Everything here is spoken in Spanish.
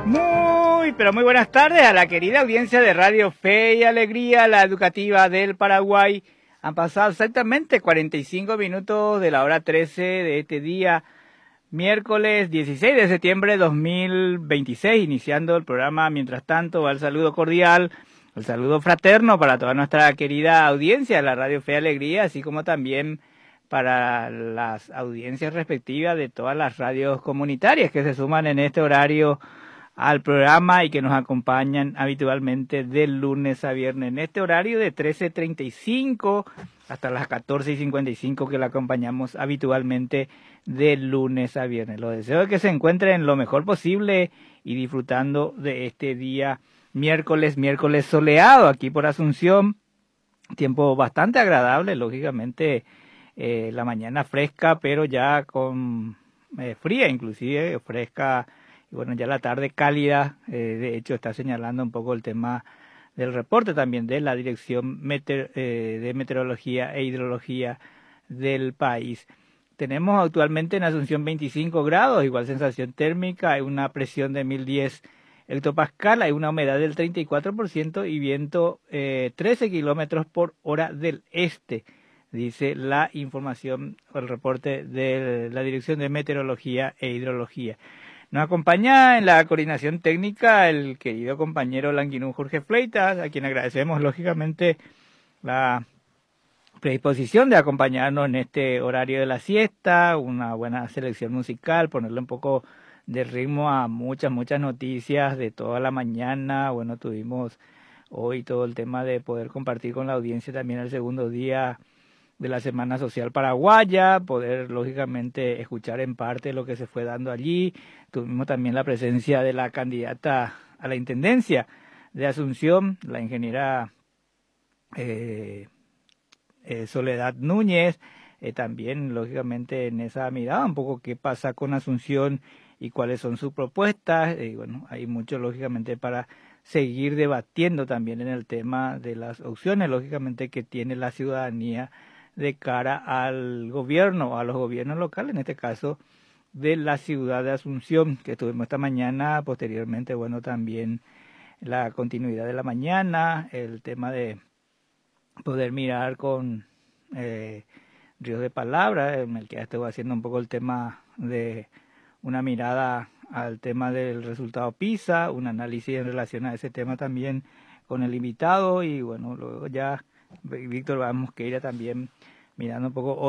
Pero muy buenas tardes a la querida audiencia de Radio Fe y Alegría, la educativa del Paraguay. Han pasado exactamente 45 minutos de la hora 13 de este día, miércoles 16 de septiembre de 2026, iniciando el programa. Mientras tanto, va el saludo cordial, el saludo fraterno para toda nuestra querida audiencia de la Radio Fe y Alegría, así como también para las audiencias respectivas de todas las radios comunitarias que se suman en este horario al programa y que nos acompañan habitualmente de lunes a viernes en este horario de 13:35 hasta las 14:55 que la acompañamos habitualmente de lunes a viernes. Los deseo de que se encuentren lo mejor posible y disfrutando de este día miércoles soleado aquí por Asunción, tiempo bastante agradable, lógicamente la mañana fresca pero ya con fría, inclusive fresca. Y bueno, ya la tarde cálida, de hecho está señalando un poco el tema del reporte también de la Dirección de Meteorología e Hidrología del país. Tenemos actualmente en Asunción 25 grados, igual sensación térmica, hay una presión de 1010 hectopascal, hay una humedad del 34% y viento 13 kilómetros por hora del este, dice la información o el reporte de la Dirección de Meteorología e Hidrología. Nos acompaña en la coordinación técnica el querido compañero Languinú Jorge Fleitas, a quien agradecemos lógicamente la predisposición de acompañarnos en este horario de la siesta, una buena selección musical, ponerle un poco de ritmo a muchas noticias de toda la mañana. Bueno, tuvimos hoy todo el tema de poder compartir con la audiencia también el segundo día de la Semana Social Paraguaya, poder lógicamente escuchar en parte lo que se fue dando allí. Tuvimos también la presencia de la candidata a la Intendencia de Asunción, la ingeniera Soledad Núñez, también lógicamente en esa mirada un poco qué pasa con Asunción y cuáles son sus propuestas. Bueno, hay mucho lógicamente para seguir debatiendo también en el tema de las opciones lógicamente que tiene la ciudadanía de cara al gobierno, a los gobiernos locales, en este caso de la ciudad de Asunción, que tuvimos esta mañana. Posteriormente, bueno, también la continuidad de la mañana, el tema de poder mirar con ríos de palabra, en el que ya estuve haciendo un poco el tema de una mirada al tema del resultado PISA, un análisis en relación a ese tema también con el invitado, y bueno, luego ya Víctor Vamos que ir también mirando un poco